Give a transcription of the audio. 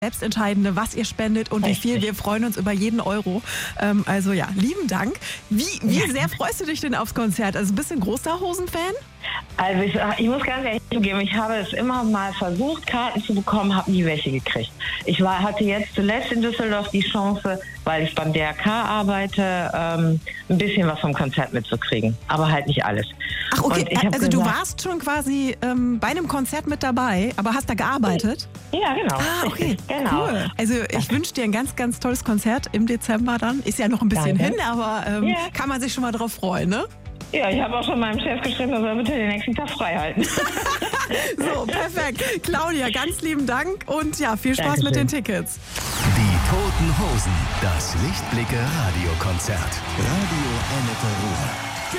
Selbstentscheidende, was ihr spendet und wie viel. Wir freuen uns über jeden Euro. Also ja, lieben Dank. Wie sehr freust du dich denn aufs Konzert? Also bist du ein Großer-Hosen-Fan? Also ich muss ganz ehrlich zugeben, ich habe es immer mal versucht, Karten zu bekommen, habe nie welche gekriegt. Ich hatte jetzt zuletzt in Düsseldorf die Chance, weil ich beim DRK arbeite, ein bisschen was vom Konzert mitzukriegen. Aber halt nicht alles. Ach okay, also du warst schon quasi bei einem Konzert mit dabei, aber hast da gearbeitet? Ja, genau. Ah, okay, genau. Cool. Also ich wünsche dir ein ganz, ganz tolles Konzert im Dezember dann. Ist ja noch ein bisschen hin, aber kann man sich schon mal drauf freuen, ne? Ja, ich habe auch schon meinem Chef geschrieben, dass er bitte den nächsten Tag frei halten. So, perfekt. Claudia, ganz lieben Dank und ja, viel Spaß mit den Tickets. Die Toten Hosen, das Lichtblicke Radiokonzert. Radio Ennepe Ruhr.